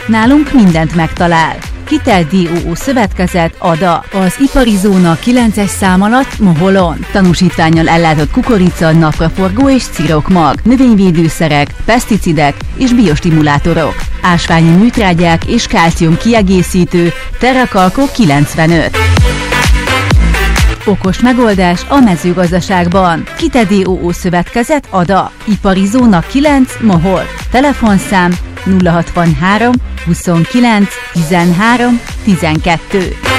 Nálunk mindent megtalál. Kitel DOO szövetkezet ADA. Az ipari zóna 9-es szám alatt Moholon. Tanúsítvánnyal ellátott kukorica, napraforgó és cirokmag, növényvédőszerek, peszticidek és biostimulátorok. Ásványi műtrágyák és kálcium kiegészítő, Terrakalko 95. Okos megoldás a mezőgazdaságban. Kitel DOO szövetkezet ADA. Ipari zóna 9 Mohol. Telefonszám 063 29 13 12.